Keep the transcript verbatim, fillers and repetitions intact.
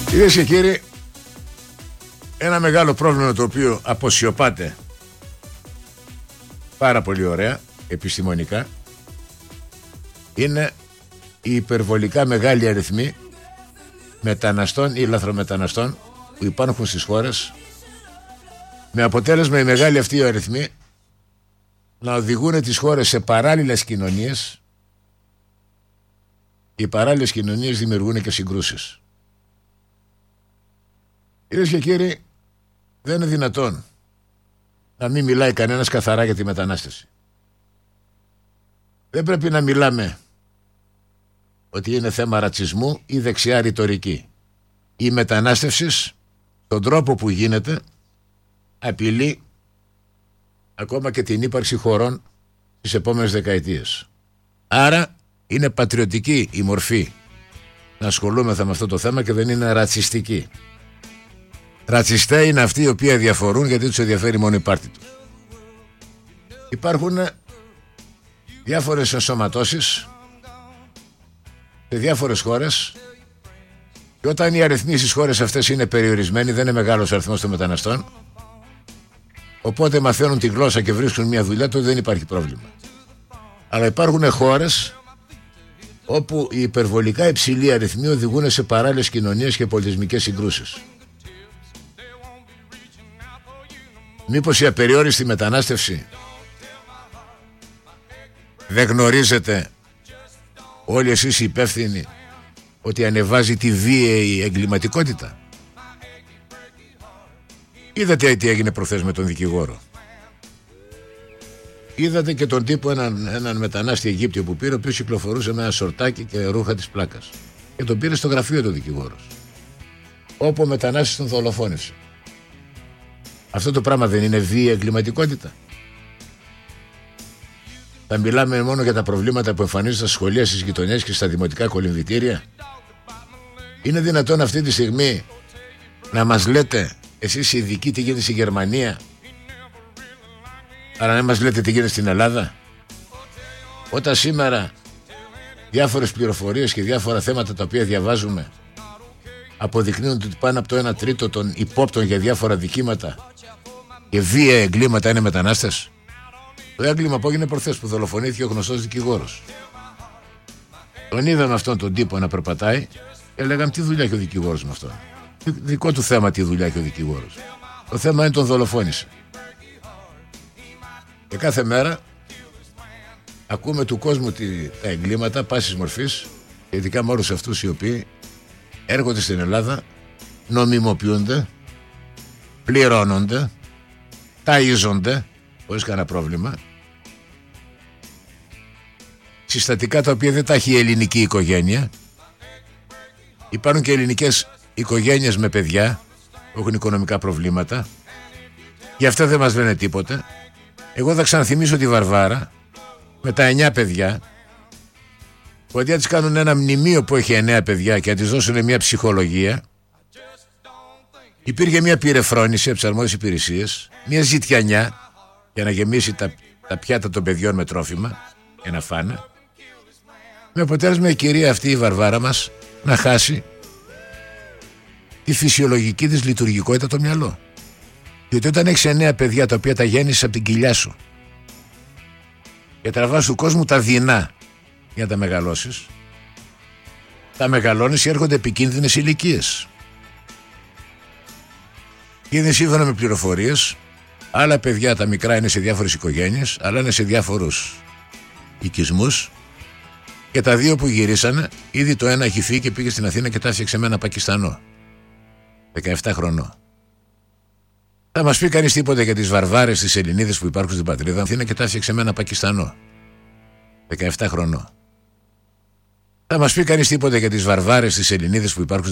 Κυρίες και κύριοι, ένα μεγάλο πρόβλημα το οποίο αποσιωπάται πάρα πολύ ωραία επιστημονικά είναι οι υπερβολικά μεγάλοι αριθμοί μεταναστών ή λαθρομεταναστών που υπάρχουν στις χώρες, με αποτέλεσμα οι μεγάλοι αυτοί οι αριθμοί να οδηγούν τις χώρες σε παράλληλες κοινωνίες. Οι παράλληλες κοινωνίες δημιουργούν και συγκρούσεις. Κυρίες και κύριοι, δεν είναι δυνατόν να μην μιλάει κανένας καθαρά για τη μετανάστευση. Δεν πρέπει να μιλάμε ότι είναι θέμα ρατσισμού ή δεξιά ρητορική. Η μετανάστευση, τον τρόπο που γίνεται, απειλεί ακόμα και την ύπαρξη χωρών τις επόμενες δεκαετίες. Άρα είναι πατριωτική η μορφή να ασχολούμεθα με αυτό το θέμα και δεν είναι ρατσιστική. Ρατσιστέ είναι αυτοί οι οποίοι διαφορούν γιατί τους ενδιαφέρει μόνο η πάρτη τους. Υπάρχουν διάφορες ενσωματώσεις σε διάφορες χώρες και όταν οι αριθμοί στις χώρες αυτές είναι περιορισμένοι, δεν είναι μεγάλος αριθμός των μεταναστών, οπότε μαθαίνουν τη γλώσσα και βρίσκουν μια δουλειά, τότε δεν υπάρχει πρόβλημα. Αλλά υπάρχουν χώρες όπου οι υπερβολικά υψηλοί αριθμοί οδηγούν σε παράλληλες κοινωνίες και πολιτισμικές συγκρούσεις. Μήπως η απεριόριστη μετανάστευση δεν γνωρίζετε όλοι εσείς οι υπεύθυνοι ότι ανεβάζει τη βίαιη εγκληματικότητα? Είδατε τι έγινε προχθές με τον δικηγόρο. Είδατε και τον τύπο, έναν, έναν μετανάστη Αιγύπτιο που πήρε, ο οποίος κυκλοφορούσε με ένα σορτάκι και ρούχα της πλάκας. Και τον πήρε στο γραφείο του δικηγόρος, όπου ο μετανάστης τον δολοφόνησε. Αυτό το πράγμα δεν είναι βίαιη εγκληματικότητα? Θα μιλάμε μόνο για τα προβλήματα που εμφανίζονται στα σχολεία, στις γειτονιές και στα δημοτικά κολυμβητήρια? Είναι δυνατόν αυτή τη στιγμή να μας λέτε εσείς οι ειδικοί τι γίνεται στη Γερμανία, αλλά να μας λέτε τι γίνεται στην Ελλάδα? Όταν σήμερα διάφορες πληροφορίες και διάφορα θέματα τα οποία διαβάζουμε αποδεικνύουν ότι πάνω από το ένα τρίτο των υπόπτων για διάφορα δικήματα και βία εγκλήματα είναι μετανάστες. Το έγκλημα που έγινε προχθές που δολοφονήθηκε ο γνωστός δικηγόρος, τον είδαμε αυτόν τον τύπο να περπατάει και λέγαμε τι δουλειά έχει ο δικηγόρος με αυτόν. Δικό του θέμα τι δουλειά έχει ο δικηγόρος. Το θέμα είναι τον δολοφόνησε. Και κάθε μέρα ακούμε του κόσμου τη, τα εγκλήματα πάσης μορφής, ειδικά με όλους αυτούς οι οποίοι έρχονται στην Ελλάδα, νομιμοποιούνται, πληρώνονται, ταΐζονται χωρίς κανένα πρόβλημα, συστατικά τα οποία δεν τα έχει η ελληνική οικογένεια. Υπάρχουν και ελληνικές οικογένειες με παιδιά που έχουν οικονομικά προβλήματα, γι' αυτό δεν μας λένε τίποτε. Εγώ θα ξαναθυμίσω τη Βαρβάρα με τα εννιά παιδιά, που αντί να της κάνουν ένα μνημείο που έχει εννέα παιδιά και να της δώσουν μια ψυχολογία, υπήρχε μια πυρεφρόνηση από τις αρμόδιες υπηρεσίες, μια ζητιανιά για να γεμίσει τα, τα πιάτα των παιδιών με τρόφιμα για να φάνε, με αποτέλεσμα η κυρία αυτή η Βαρβάρα μας να χάσει τη φυσιολογική της λειτουργικότητα το μυαλό. Διότι όταν έχεις εννέα παιδιά τα οποία τα γέννησες από την κοιλιά σου και τραβάς του κόσμου τα δεινά για να τα μεγαλώσεις, τα μεγαλώνεις και έρχονται επικίνδυνες ηλικίες. Είναι σύμφωνα με πληροφορίες, άλλα παιδιά τα μικρά είναι σε διάφορες οικογένειες, αλλά είναι σε διάφορους οικισμούς, και τα δύο που γυρίσανε, ήδη το ένα έχει φύγει και πήγε στην Αθήνα και τα έφτιαξε με ένα Πακιστανό δεκαεπτά χρονών. Θα μας πει κανείς τίποτα για τις Βαρβάρες, τις Ελληνίδες που υπάρχουν στην πατρίδα Αθήνα και τα έφτιαξε με ένα Πακιστανό δεκαεπτά χρονών. Θα μας πει κανείς τίποτα για τις Βαρβάρες, τις Ελληνίδες που υπάρχουν